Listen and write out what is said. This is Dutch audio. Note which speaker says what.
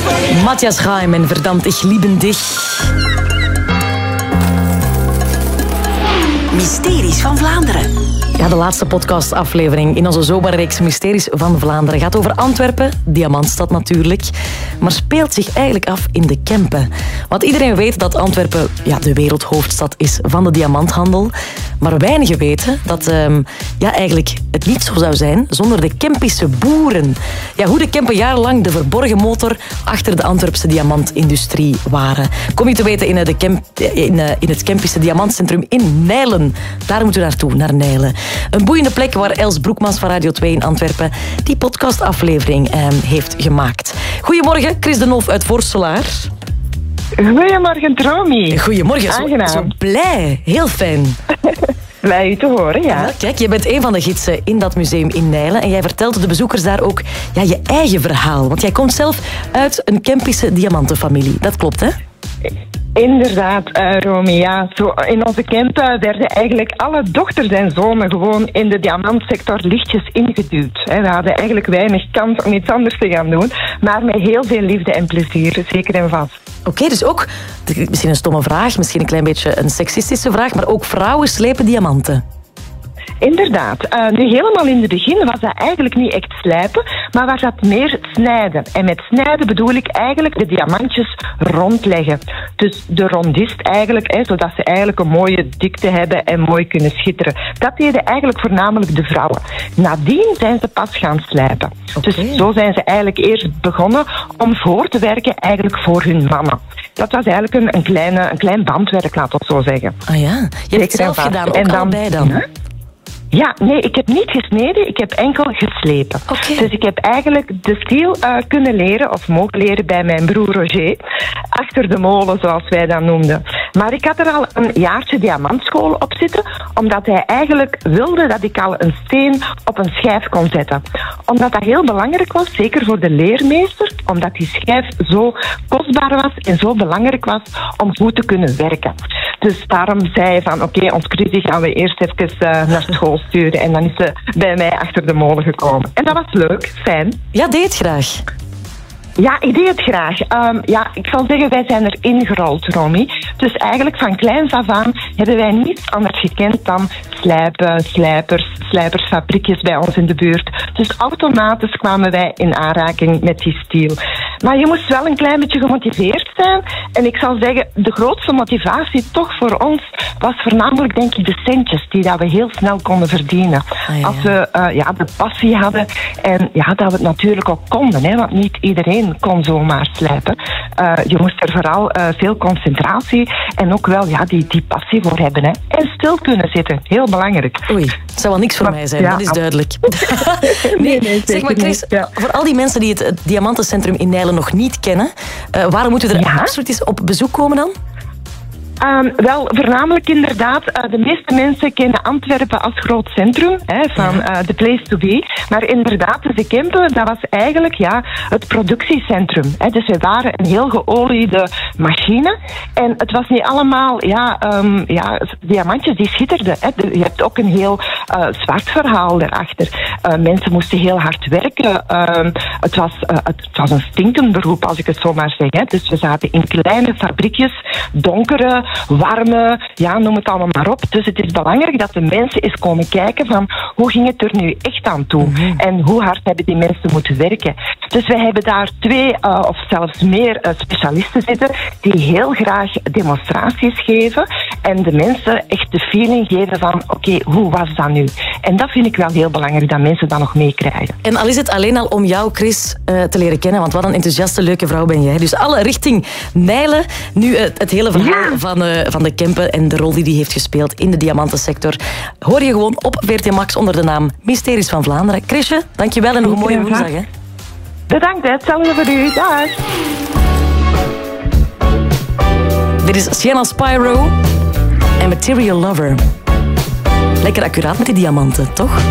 Speaker 1: Matthias Chaim en Verdammt, ich liebe dich.
Speaker 2: Mysteries van Vlaanderen.
Speaker 1: Ja, de laatste podcastaflevering in onze zomerreeks Mysteries van Vlaanderen gaat over Antwerpen, diamantstad natuurlijk, maar speelt zich eigenlijk af in de Kempen. Want iedereen weet dat Antwerpen de wereldhoofdstad is van de diamanthandel, maar weinigen weten dat eigenlijk het niet zo zou zijn zonder de Kempische boeren. Ja, hoe de Kempen jarenlang de verborgen motor achter de Antwerpse diamantindustrie waren. Kom je te weten in het Kempische diamantcentrum in Nijlen. Daar moeten we naartoe, naar Nijlen. Een boeiende plek waar Els Broekmans van Radio 2 in Antwerpen die podcastaflevering heeft gemaakt. Goedemorgen, Chris de Nolf uit Voorselaar.
Speaker 3: Goedemorgen, Romy.
Speaker 1: Goedemorgen,
Speaker 3: Aangenaam.
Speaker 1: Zo blij. Heel fijn.
Speaker 3: Blij u te horen, ja.
Speaker 1: Kijk, je bent een van de gidsen in dat museum in Nijlen en jij vertelt de bezoekers daar ook je eigen verhaal. Want jij komt zelf uit een Kempische diamantenfamilie. Dat klopt, hè?
Speaker 3: Inderdaad, Romy. Ja, zo in onze Kempen werden eigenlijk alle dochters en zonen gewoon in de diamantsector lichtjes ingeduwd. We hadden eigenlijk weinig kans om iets anders te gaan doen, maar met heel veel liefde en plezier, zeker en vast.
Speaker 1: Oké, dus ook, misschien een stomme vraag, misschien een klein beetje een seksistische vraag, maar ook vrouwen slepen diamanten.
Speaker 3: Inderdaad. Nu helemaal in het begin was dat eigenlijk niet echt slijpen, maar was dat meer snijden. En met snijden bedoel ik eigenlijk de diamantjes rondleggen. Dus de rondist eigenlijk, zodat ze eigenlijk een mooie dikte hebben en mooi kunnen schitteren. Dat deden eigenlijk voornamelijk de vrouwen. Nadien zijn ze pas gaan slijpen.
Speaker 1: Okay.
Speaker 3: Dus zo zijn ze eigenlijk eerst begonnen om voor te werken eigenlijk voor hun mannen. Dat was eigenlijk een klein bandwerk, laat ik zo zeggen.
Speaker 1: Ah ja, je hebt het zelf gedaan, ook en allebei dan?
Speaker 3: Ja? Ja, nee, ik heb niet gesneden, ik heb enkel geslepen.
Speaker 1: Okay.
Speaker 3: Dus ik heb eigenlijk de stiel kunnen leren, of mogen leren bij mijn broer Roger. Achter de molen, zoals wij dat noemden. Maar ik had er al een jaartje diamantschool op zitten, omdat hij eigenlijk wilde dat ik al een steen op een schijf kon zetten. Omdat dat heel belangrijk was, zeker voor de leermeester, omdat die schijf zo kostbaar was en zo belangrijk was om goed te kunnen werken. Dus daarom zei hij van, oké, ons Chrissy gaan we eerst even naar school sturen. En dan is ze bij mij achter de molen gekomen. En dat was leuk, fijn.
Speaker 1: Ja, deed het graag.
Speaker 3: Ja, ik deed het graag. Ik zal zeggen, wij zijn er ingerold, Romy. Dus eigenlijk van kleins af aan hebben wij niets anders gekend dan slijpen, slijpersfabriekjes bij ons in de buurt. Dus automatisch kwamen wij in aanraking met die stiel. Maar je moest wel een klein beetje gemotiveerd zijn. En ik zal zeggen, de grootste motivatie toch voor ons was voornamelijk, denk ik, de centjes die dat we heel snel konden verdienen.
Speaker 1: Ah, ja.
Speaker 3: Als we de passie hadden en dat we het natuurlijk ook konden, hè, want niet iedereen kon zomaar slijpen. Je moest er vooral veel concentratie en ook wel die passie voor hebben. Hè. En stil kunnen zitten, heel belangrijk.
Speaker 1: Oei, het zou wel niks voor mij zijn, dat is duidelijk.
Speaker 3: nee,
Speaker 1: zeg maar Chris, voor al die mensen die het Diamantencentrum in Nijlen nog niet kennen, waarom moeten we er absoluut eens op bezoek komen dan?
Speaker 3: Wel, voornamelijk inderdaad, de meeste mensen kennen Antwerpen als groot centrum, van the place to be. Maar inderdaad, dus de Kempen, dat was eigenlijk het productiecentrum. Dus we waren een heel geoliede machine. En het was niet allemaal diamantjes die schitterden. Je hebt ook een heel zwart verhaal daarachter. Mensen moesten heel hard werken. Het was een stinkend beroep, als ik het zo maar zeg. Dus we zaten in kleine fabriekjes, donkere, warme, noem het allemaal maar op. Dus het is belangrijk dat de mensen eens komen kijken van hoe ging het er nu echt aan toe? En hoe hard hebben die mensen moeten werken? Dus wij hebben daar 2 of zelfs meer specialisten zitten die heel graag demonstraties geven en de mensen echt de feeling geven van oké, hoe was dat nu? En dat vind ik wel heel belangrijk, dat mensen dat nog meekrijgen.
Speaker 1: En al is het alleen al om jou, Chris, te leren kennen, want wat een enthousiaste, leuke vrouw ben jij. Dus alle richting Nijlen. Nu het hele verhaal van de Kempen en de rol die heeft gespeeld in de diamantensector hoor je gewoon op VRT Max onder de naam Mysteries van Vlaanderen. Chrisje, dankjewel en nog een mooie woensdag. Hè?
Speaker 3: Bedankt, hetzelfde voor u. Dag.
Speaker 1: Dit is Sienna Spyro en Material Lover. Lekker accuraat met die diamanten, toch?